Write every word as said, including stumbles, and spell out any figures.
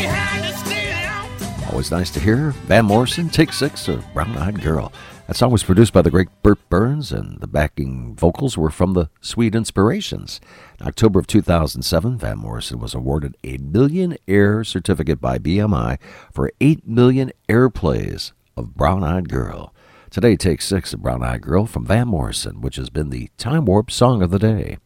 Always nice to hear. Van Morrison, Take Six, a Brown-Eyed Girl. That song was produced by the great Burt Burns, and the backing vocals were from the Sweet Inspirations. In October of two thousand seven, Van Morrison was awarded a Millionaire Certificate by B M I for eight million airplays of Brown-Eyed Girl. Today, Take Six, a Brown-Eyed Girl from Van Morrison, which has been the Time Warp Song of the Day.